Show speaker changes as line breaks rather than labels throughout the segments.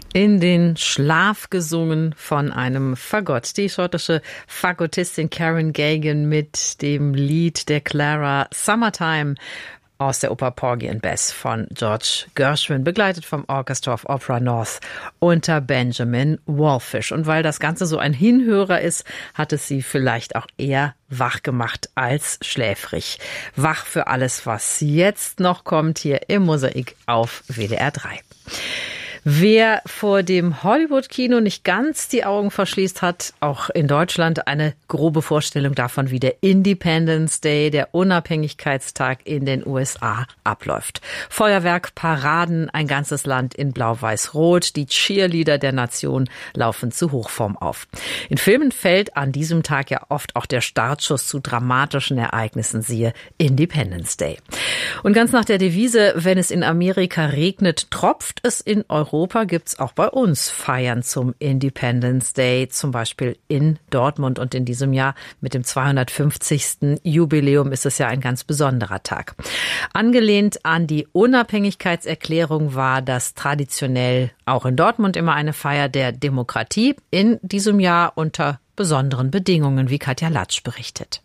In den Schlaf gesungen von einem Fagott. Die schottische Fagottistin Karen Gagan mit dem Lied der Clara Summertime aus der Oper Porgy and Bess von George Gershwin, begleitet vom Orchestra of Opera North unter Benjamin Wallfisch. Und weil das Ganze so ein Hinhörer ist, hat es sie vielleicht auch eher wach gemacht als schläfrig. Wach für alles, was jetzt noch kommt, hier im Mosaik auf WDR 3. Wer vor dem Hollywood-Kino nicht ganz die Augen verschließt, hat auch in Deutschland eine grobe Vorstellung davon, wie der Independence Day, der Unabhängigkeitstag in den USA, abläuft. Feuerwerk, Paraden, ein ganzes Land in Blau-Weiß-Rot. Die Cheerleader der Nation laufen zu Hochform auf. In Filmen fällt an diesem Tag ja oft auch der Startschuss zu dramatischen Ereignissen, siehe Independence Day. Und ganz nach der Devise, wenn es in Amerika regnet, tropft es in Europa, gibt's auch bei uns Feiern zum Independence Day, zum Beispiel in Dortmund. Und in diesem Jahr mit dem 250. Jubiläum ist es ja ein ganz besonderer Tag. Angelehnt an die Unabhängigkeitserklärung war das traditionell auch in Dortmund immer eine Feier der Demokratie. In diesem Jahr unter besonderen Bedingungen, wie Katja Latsch berichtet.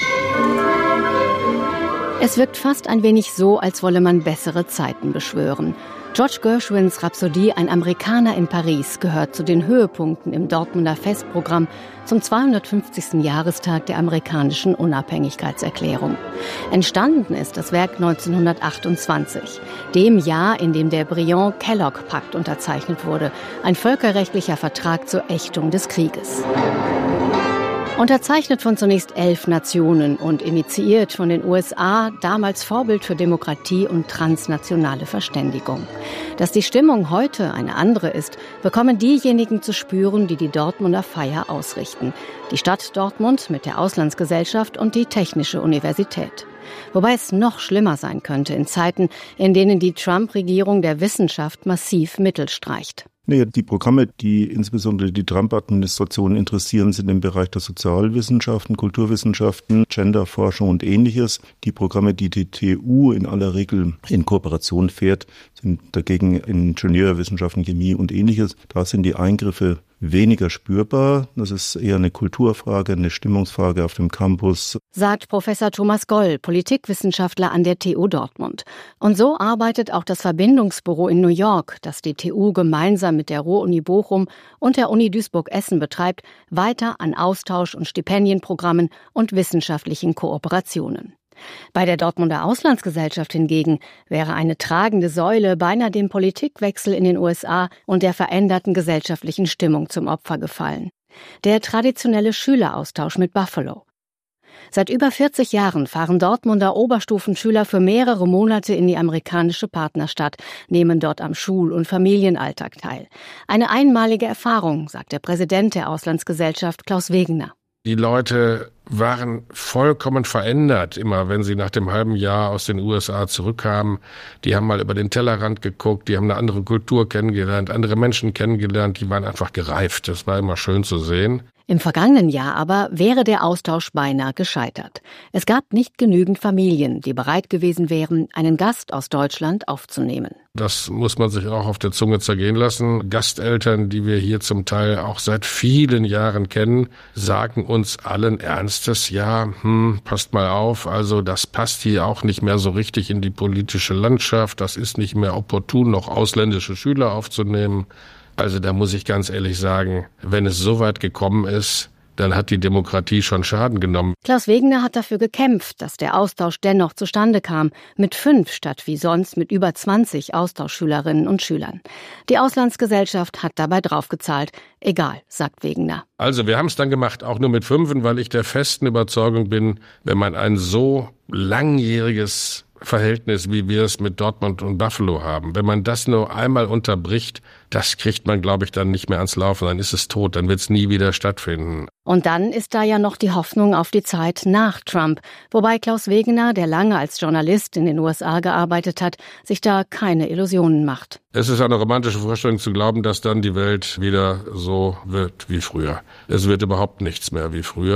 Es wirkt fast ein wenig so, als wolle man bessere Zeiten beschwören. George Gershwins Rhapsodie Ein Amerikaner in Paris gehört zu den Höhepunkten im Dortmunder Festprogramm zum 250. Jahrestag der amerikanischen Unabhängigkeitserklärung. Entstanden ist das Werk 1928, dem Jahr, in dem der Briand-Kellogg-Pakt unterzeichnet wurde, ein völkerrechtlicher Vertrag zur Ächtung des Krieges. Unterzeichnet von zunächst 11 Nationen und initiiert von den USA, damals Vorbild für Demokratie und transnationale Verständigung. Dass die Stimmung heute eine andere ist, bekommen diejenigen zu spüren, die die Dortmunder Feier ausrichten. Die Stadt Dortmund mit der Auslandsgesellschaft und die Technische Universität. Wobei es noch schlimmer sein könnte in Zeiten, in denen die Trump-Regierung der Wissenschaft massiv Mittel streicht.
Naja, die Programme, die insbesondere die Trump-Administration interessieren, sind im Bereich der Sozialwissenschaften, Kulturwissenschaften, Genderforschung und Ähnliches. Die Programme, die die TU in aller Regel in Kooperation fährt, sind dagegen Ingenieurwissenschaften, Chemie und Ähnliches. Da sind die Eingriffe weniger spürbar. Das ist eher eine Kulturfrage, eine Stimmungsfrage auf dem Campus.
Sagt Professor Thomas Goll, Politikwissenschaftler an der TU Dortmund. Und so arbeitet auch das Verbindungsbüro in New York, das die TU gemeinsam mit der Ruhr-Uni Bochum und der Uni Duisburg-Essen betreibt, weiter an Austausch- und Stipendienprogrammen und wissenschaftlichen Kooperationen. Bei der Dortmunder Auslandsgesellschaft hingegen wäre eine tragende Säule beinahe dem Politikwechsel in den USA und der veränderten gesellschaftlichen Stimmung zum Opfer gefallen. Der traditionelle Schüleraustausch mit Buffalo. Seit über 40 Jahren fahren Dortmunder Oberstufenschüler für mehrere Monate in die amerikanische Partnerstadt, nehmen dort am Schul- und Familienalltag teil. Eine einmalige Erfahrung, sagt der Präsident der Auslandsgesellschaft Klaus Wegener.
Die Leute waren vollkommen verändert, immer wenn sie nach dem halben Jahr aus den USA zurückkamen. Die haben mal über den Tellerrand geguckt, die haben eine andere Kultur kennengelernt, andere Menschen kennengelernt, die waren einfach gereift. Das war immer schön zu sehen.
Im vergangenen Jahr aber wäre der Austausch beinahe gescheitert. Es gab nicht genügend Familien, die bereit gewesen wären, einen Gast aus Deutschland aufzunehmen.
Das muss man sich auch auf der Zunge zergehen lassen. Gasteltern, die wir hier zum Teil auch seit vielen Jahren kennen, sagen uns allen Ernstes, ja, passt mal auf, also das passt hier auch nicht mehr so richtig in die politische Landschaft. Das ist nicht mehr opportun, noch ausländische Schüler aufzunehmen. Also da muss ich ganz ehrlich sagen, wenn es so weit gekommen ist, dann hat die Demokratie schon Schaden genommen.
Klaus Wegener hat dafür gekämpft, dass der Austausch dennoch zustande kam, mit 5 statt wie sonst mit über 20 Austauschschülerinnen und Schülern. Die Auslandsgesellschaft hat dabei draufgezahlt. Egal, sagt Wegener.
Also wir haben es dann gemacht, auch nur mit 5, weil ich der festen Überzeugung bin, wenn man ein so langjähriges Verhältnis, wie wir es mit Dortmund und Buffalo haben. Wenn man das nur einmal unterbricht, das kriegt man, glaube ich, dann nicht mehr ans Laufen. Dann ist es tot, dann wird es nie wieder stattfinden.
Und dann ist da ja noch die Hoffnung auf die Zeit nach Trump. Wobei Klaus Wegener, der lange als Journalist in den USA gearbeitet hat, sich da keine Illusionen macht.
Es ist eine romantische Vorstellung zu glauben, dass dann die Welt wieder so wird wie früher. Es wird überhaupt nichts mehr wie früher.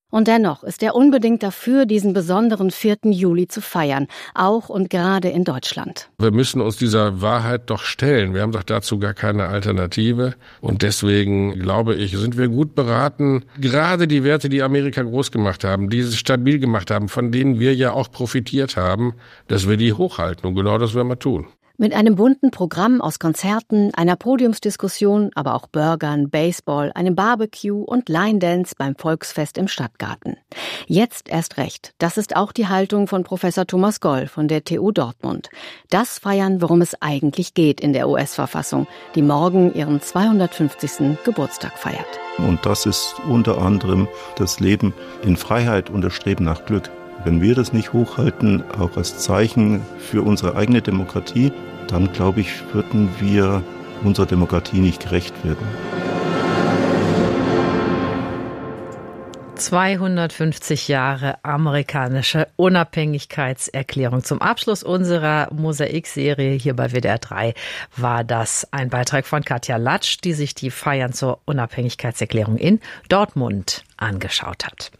Und dennoch ist er unbedingt dafür, diesen besonderen 4. Juli zu feiern, auch und gerade in Deutschland.
Wir müssen uns dieser Wahrheit doch stellen. Wir haben doch dazu gar keine Alternative. Und deswegen, glaube ich, sind wir gut beraten, gerade die Werte, die Amerika groß gemacht haben, die sie stabil gemacht haben, von denen wir ja auch profitiert haben, dass wir die hochhalten. Und genau das werden wir tun.
Mit einem bunten Programm aus Konzerten, einer Podiumsdiskussion, aber auch Burgern, Baseball, einem Barbecue und Line Dance beim Volksfest im Stadtgarten. Jetzt erst recht. Das ist auch die Haltung von Professor Thomas Goll von der TU Dortmund. Das feiern, worum es eigentlich geht in der US-Verfassung, die morgen ihren 250. Geburtstag feiert.
Und das ist unter anderem das Leben in Freiheit und das Streben nach Glück. Wenn wir das nicht hochhalten, auch als Zeichen für unsere eigene Demokratie, dann, glaube ich, würden wir unserer Demokratie nicht gerecht werden.
250 Jahre amerikanische Unabhängigkeitserklärung. Zum Abschluss unserer Mosaik-Serie hier bei WDR 3 war das ein Beitrag von Katja Latsch, die sich die Feiern zur Unabhängigkeitserklärung in Dortmund angeschaut hat.